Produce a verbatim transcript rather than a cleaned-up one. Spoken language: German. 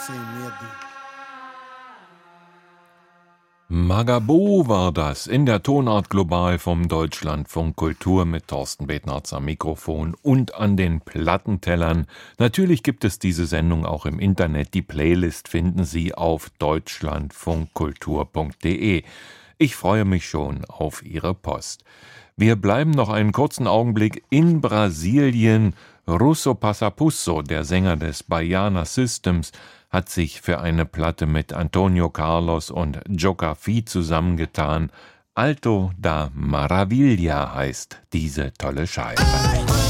sem medo. Magabo war das in der Tonart Global vom Deutschlandfunk Kultur mit Thorsten Betnarz am Mikrofon und an den Plattentellern. Natürlich gibt es diese Sendung auch im Internet. Die Playlist finden Sie auf deutschlandfunkkultur punkt de. Ich freue mich schon auf Ihre Post. Wir bleiben noch einen kurzen Augenblick in Brasilien. Russo Passapusso, der Sänger des Baiana Systems, hat sich für eine Platte mit Antonio Carlos und Jocafi zusammengetan. Alto da Maravilla heißt diese tolle Scheibe.